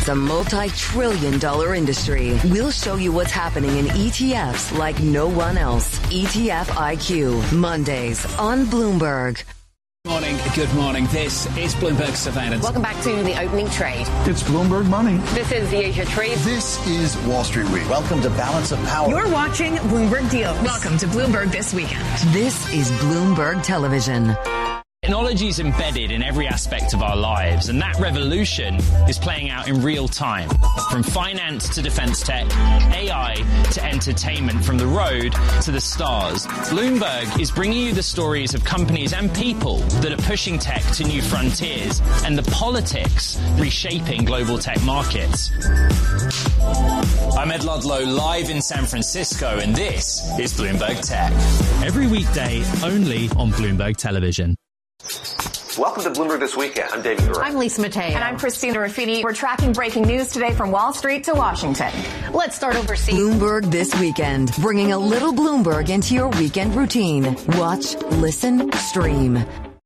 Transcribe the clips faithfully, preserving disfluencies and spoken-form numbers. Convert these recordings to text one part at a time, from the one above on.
is a multi-trillion dollar industry. We'll show you what's happening in E T Fs like no one else. E T F I Q, Mondays on Bloomberg. Morning, good morning. This is Bloomberg Surveillance. Welcome back to the opening trade. It's Bloomberg Money. This is the Asia Trade. This is Wall Street Week. Welcome to Balance of Power. You're watching Bloomberg Deals. Welcome to Bloomberg This Weekend. This is Bloomberg Television. Technology is embedded in every aspect of our lives, and that revolution is playing out in real time. From finance to defense tech, A I to entertainment, from the road to the stars. Bloomberg is bringing you the stories of companies and people that are pushing tech to new frontiers, and the politics reshaping global tech markets. I'm Ed Ludlow, live in San Francisco, and this is Bloomberg Tech. Every weekday, only on Bloomberg Television. Welcome to Bloomberg This Weekend. I'm David Gura. I'm Lisa Mateo. And I'm Christina Ruffini. We're tracking breaking news today from Wall Street to Washington. Let's start overseas. Bloomberg This Weekend, bringing a little Bloomberg into your weekend routine. Watch, listen, stream.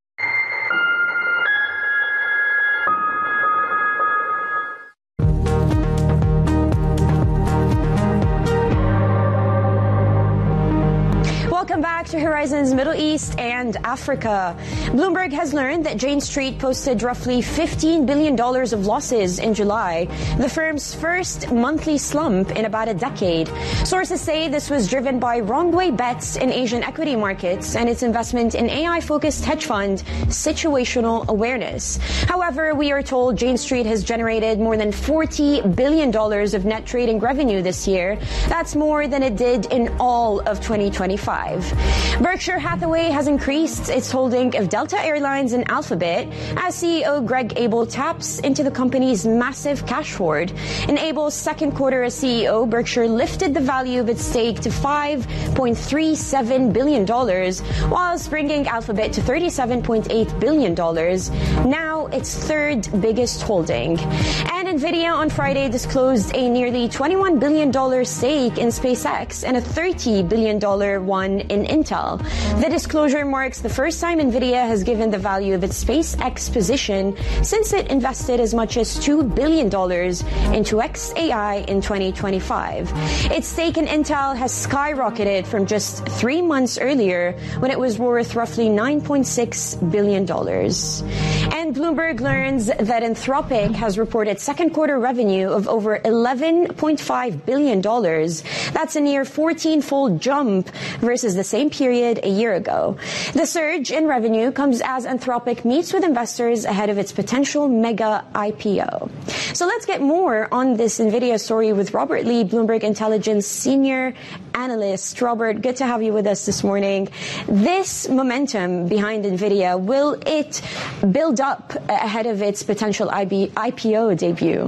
Welcome back to Horizons Middle East and Africa. Bloomberg has learned that Jane Street posted roughly fifteen billion dollars of losses in July, the firm's first monthly slump in about a decade. Sources say this was driven by wrong-way bets in Asian equity markets and its investment in A I-focused hedge fund Situational Awareness. However, we are told Jane Street has generated more than forty billion dollars of net trading revenue this year. That's more than it did in all of twenty twenty-five. Berkshire Hathaway has increased its holding of Delta Airlines and Alphabet as C E O Greg Abel taps into the company's massive cash hoard. In Abel's second quarter as C E O, Berkshire lifted the value of its stake to five point three seven billion dollars, whilst bringing Alphabet to thirty-seven point eight billion dollars, now its third biggest holding. And Nvidia on Friday disclosed a nearly twenty-one billion dollars stake in SpaceX and a thirty billion dollars one in Intel. The disclosure marks the first time Nvidia has given the value of its SpaceX position since it invested as much as two billion dollars into X A I in twenty twenty-five. Its stake in Intel has skyrocketed from just three months earlier when it was worth roughly nine point six billion dollars. And Bloomberg learns that Anthropic has reported second quarter revenue of over eleven point five billion dollars. That's a near fourteen-fold jump versus the same period a year ago. The surge in revenue comes as Anthropic meets with investors ahead of its potential mega I P O. So let's get more on this NVIDIA story with Robert Lee, Bloomberg Intelligence Senior Analyst. Robert, good to have you with us this morning. This momentum behind NVIDIA, will it build up ahead of its potential I P O debut?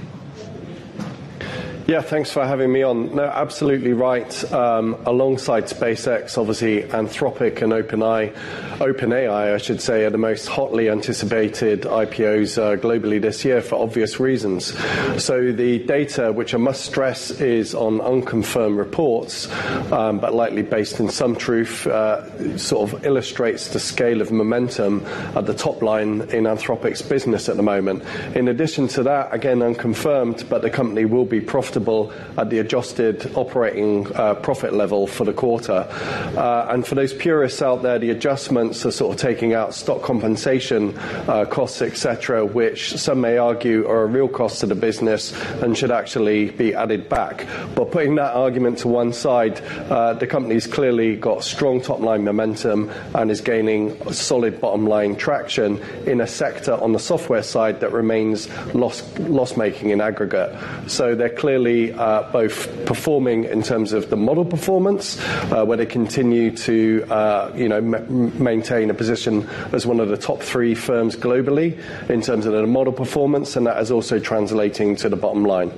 Yeah, thanks for having me on. No, absolutely right. Um, alongside SpaceX, obviously, Anthropic and OpenAI, OpenAI, I should say, are the most hotly anticipated I P Os uh, globally this year for obvious reasons. So the data, which I must stress is on unconfirmed reports, um, but likely based in some truth, uh, sort of illustrates the scale of momentum at the top line in Anthropic's business at the moment. In addition to that, again, unconfirmed, but the company will be profitable at the adjusted operating uh, profit level for the quarter. Uh, and for those purists out there, the adjustments are sort of taking out stock compensation uh, costs, et cetera, which some may argue are a real cost to the business and should actually be added back. But putting that argument to one side, uh, the company's clearly got strong top-line momentum and is gaining solid bottom-line traction in a sector on the software side that remains loss, loss-making in aggregate. So they're clearly Uh, both performing in terms of the model performance, uh, where they continue to, uh, you know, m- maintain a position as one of the top three firms globally in terms of the model performance, and that is also translating to the bottom line.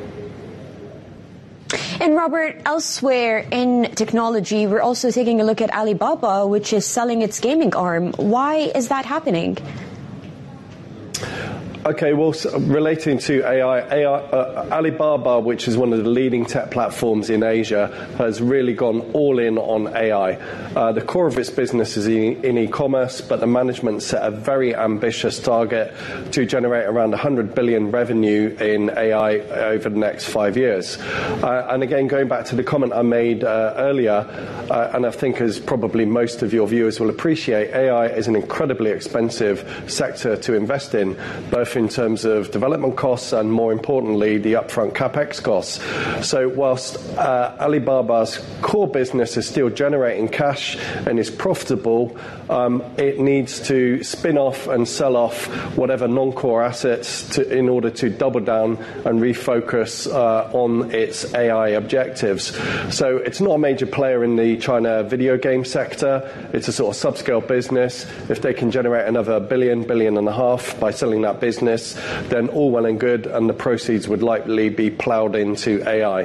And Robert, elsewhere in technology, we're also taking a look at Alibaba, which is selling its gaming arm. Why is that happening? Okay, well, so relating to A I, A I uh, Alibaba, which is one of the leading tech platforms in Asia, has really gone all in on A I. Uh, the core of its business is in, in e-commerce, but the management set a very ambitious target to generate around one hundred billion revenue in A I over the next five years. Uh, and again, going back to the comment I made uh, earlier, uh, and I think as probably most of your viewers will appreciate, A I is an incredibly expensive sector to invest in, both in terms of development costs and, more importantly, the upfront capex costs. So whilst uh, Alibaba's core business is still generating cash and is profitable, um, it needs to spin off and sell off whatever non-core assets to, in order to double down and refocus uh, on its A I objectives. So it's not a major player in the China video game sector. It's a sort of subscale business. If they can generate another billion, billion and a half by selling that business, then all well and good, and the proceeds would likely be ploughed into A I.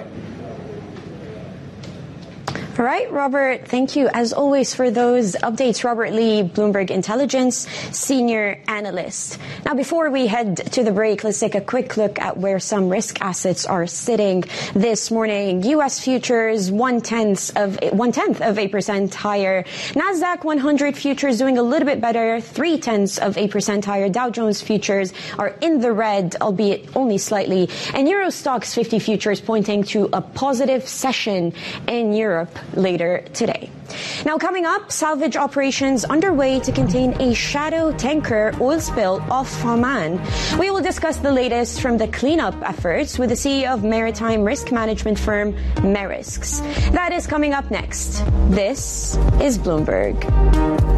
All right, Robert, thank you, as always, for those updates. Robert Lee, Bloomberg Intelligence Senior Analyst. Now, before we head to the break, let's take a quick look at where some risk assets are sitting this morning. U S futures, one-tenth of one-tenth of a percent higher. NASDAQ one hundred futures doing a little bit better, three-tenths of a percent higher. Dow Jones futures are in the red, albeit only slightly. And Euro Stoxx fifty futures pointing to a positive session in Europe later today. Now, coming up, salvage operations underway to contain a shadow tanker oil spill off Oman. We will discuss the latest from the cleanup efforts with the C E O of maritime risk management firm Maersk. That is coming up next. This is Bloomberg.